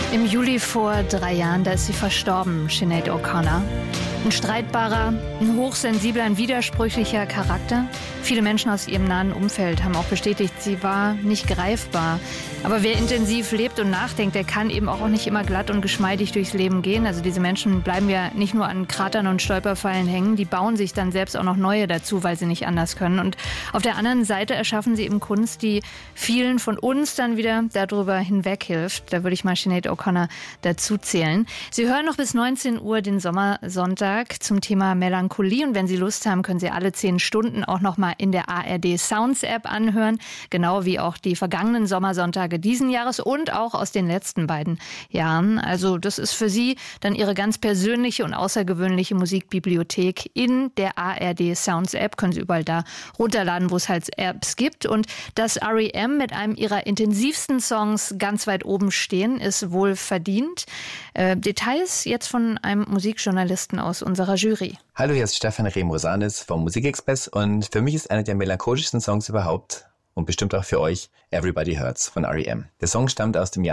Im Juli vor 3 Jahren, da ist sie verstorben, Sinead O'Connor. Ein streitbarer, ein hochsensibler, ein widersprüchlicher Charakter. Viele Menschen aus ihrem nahen Umfeld haben auch bestätigt, sie war nicht greifbar. Aber wer intensiv lebt und nachdenkt, der kann eben auch nicht immer glatt und geschmeidig durchs Leben gehen. Also diese Menschen bleiben ja nicht nur an Kratern und Stolperfallen hängen, die bauen sich dann selbst auch noch neue dazu, weil sie nicht anders können. Und auf der anderen Seite erschaffen sie eben Kunst, die vielen von uns dann wieder darüber hinweg hilft. Da würde ich mal Sinead O'Connor dazu zählen. Sie hören noch bis 19 Uhr den Sommersonntag zum Thema Melancholie. Und wenn Sie Lust haben, können Sie alle 10 Stunden auch noch mal in der ARD Sounds App anhören. Genau wie auch die vergangenen Sommersonntage diesen Jahres und auch aus den letzten beiden Jahren. Also das ist für Sie dann Ihre ganz persönliche und außergewöhnliche Musikbibliothek in der ARD Sounds App. Können Sie überall da runterladen, wo es halt Apps gibt. Und dass R.E.M. mit einem ihrer intensivsten Songs ganz weit oben stehen, ist wohl verdient. Details jetzt von einem Musikjournalisten aus unserer Jury. Hallo, hier ist Stefan Remosanis vom Musikexpress und für mich ist einer der melancholischsten Songs überhaupt und bestimmt auch für euch Everybody Hurts von R.E.M. Der Song stammt aus dem Jahr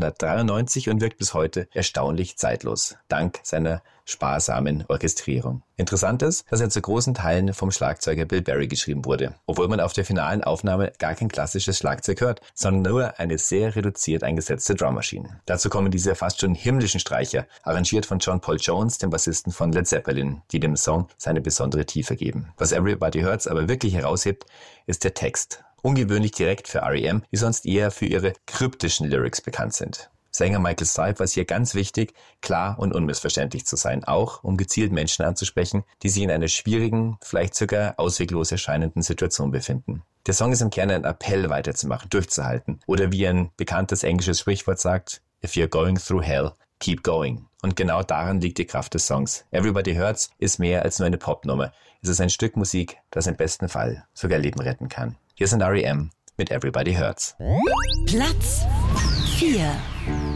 1993 und wirkt bis heute erstaunlich zeitlos, dank seiner sparsamen Orchestrierung. Interessant ist, dass er zu großen Teilen vom Schlagzeuger Bill Berry geschrieben wurde, obwohl man auf der finalen Aufnahme gar kein klassisches Schlagzeug hört, sondern nur eine sehr reduziert eingesetzte Drummaschine. Dazu kommen diese fast schon himmlischen Streicher, arrangiert von John Paul Jones, dem Bassisten von Led Zeppelin, die dem Song seine besondere Tiefe geben. Was Everybody Hurts aber wirklich heraushebt, ist der Text. Ungewöhnlich direkt für R.E.M., die sonst eher für ihre kryptischen Lyrics bekannt sind. Sänger Michael Stipe war es hier ganz wichtig, klar und unmissverständlich zu sein, auch um gezielt Menschen anzusprechen, die sich in einer schwierigen, vielleicht sogar ausweglos erscheinenden Situation befinden. Der Song ist im Kern ein Appell, weiterzumachen, durchzuhalten. Oder wie ein bekanntes englisches Sprichwort sagt, if you're going through hell, keep going. Und genau daran liegt die Kraft des Songs. Everybody Hurts ist mehr als nur eine Popnummer. Es ist ein Stück Musik, das im besten Fall sogar Leben retten kann. Hier sind R.E.M. mit Everybody Hurts. Platz 4.